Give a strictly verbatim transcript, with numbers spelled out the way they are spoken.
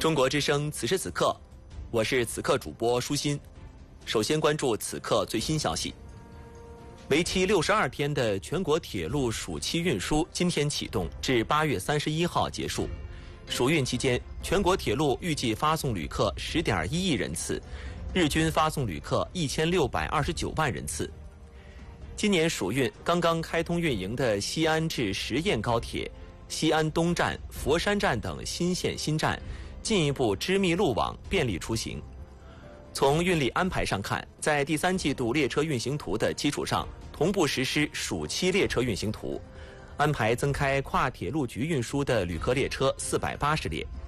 中国之声此时此刻，我是此刻主播舒心。首先关注此刻最新消息。为期六十二天的全国铁路暑期运输今天启动，至八月三十一号结束。暑运期间，全国铁路预计发送旅客十点一亿人次，日均发送旅客一千六百二十九万人次。今年暑运刚刚开通运营的西安至十堰高铁、西安东站、佛山站等新线新站，进一步织密路网，便利出行。从运力安排上看，在第三季度列车运行图的基础上，同步实施暑期列车运行图，安排增开跨铁路局运输的旅客列车四百八十列，